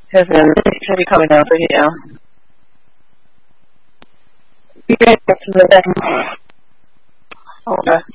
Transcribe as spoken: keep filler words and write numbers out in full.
Because uh, it should be coming down, so get down. You guys get to the back. Okay.